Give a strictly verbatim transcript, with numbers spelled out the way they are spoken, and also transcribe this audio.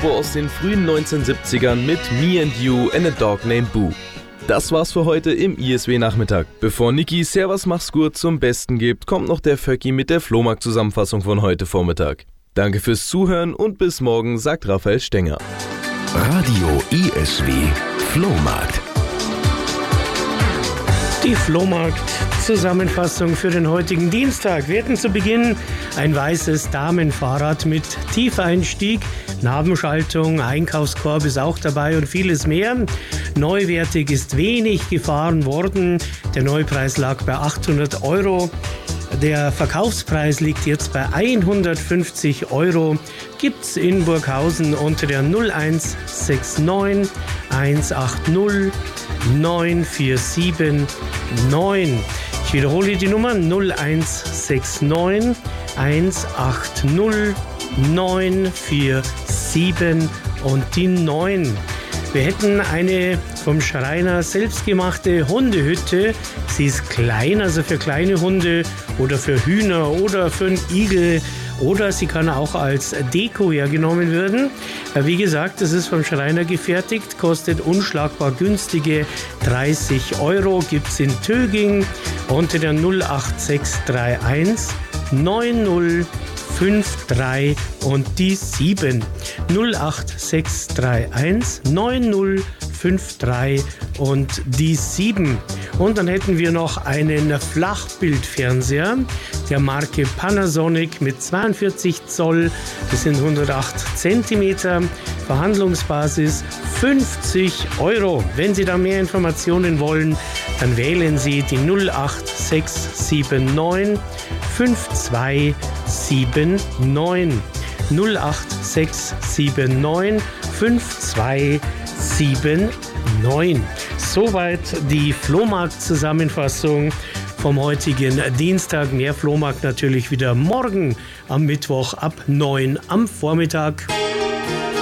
Combo aus den frühen neunzehnhundertsiebzigern mit Me and You and a Dog Named Boo. Das war's für heute im I S W-Nachmittag. Bevor Niki Servus mach's gut zum Besten gibt, kommt noch der Vöcki mit der Flohmarkt-Zusammenfassung von heute Vormittag. Danke fürs Zuhören und bis morgen, sagt Raphael Stenger. Radio I S W Flohmarkt. Die Flohmarkt-Zusammenfassung für den heutigen Dienstag. Wir hatten zu Beginn ein weißes Damenfahrrad mit Tiefeinstieg, Nabenschaltung, Einkaufskorb ist auch dabei und vieles mehr. Neuwertig ist wenig gefahren worden. Der Neupreis lag bei achthundert Euro. Der Verkaufspreis liegt jetzt bei hundertfünfzig Euro. Gibt's in Burghausen unter der null eins sechs neun eins acht null neun vier sieben neun. Ich wiederhole die Nummer null eins sechs neun eins acht null neun vier sieben und die neun. Wir hätten eine vom Schreiner selbstgemachte Hundehütte. Sie ist klein, also für kleine Hunde oder für Hühner oder für einen Igel. Oder sie kann auch als Deko hergenommen werden. Wie gesagt, das ist vom Schreiner gefertigt, kostet unschlagbar günstige dreißig Euro. Gibt es in Töging unter der null acht sechs drei eins neun null fünf drei und die sieben. null acht sechs drei eins neun null fünf drei und die sieben. Und dann hätten wir noch einen Flachbildfernseher der Marke Panasonic mit zweiundvierzig Zoll. Das sind hundertacht Zentimeter. Verhandlungsbasis fünfzig Euro. Wenn Sie da mehr Informationen wollen, dann wählen Sie die null acht sechs sieben neun fünf zwei sieben neun. null acht sechs sieben neun fünf zwei sieben neun. Soweit die Flohmarkt-Zusammenfassung vom heutigen Dienstag. Mehr Flohmarkt natürlich wieder morgen am Mittwoch ab neun am Vormittag.